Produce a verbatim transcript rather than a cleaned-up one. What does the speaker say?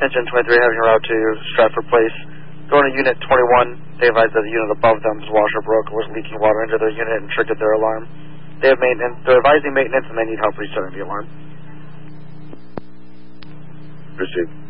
Engine twenty-three having a route to Stratford Place. Going to Unit twenty-one, they advised that the unit above them's washer broke and was leaking water into their unit and triggered their alarm. They have maintenance, they're advising maintenance and they need help restarting the alarm. Received.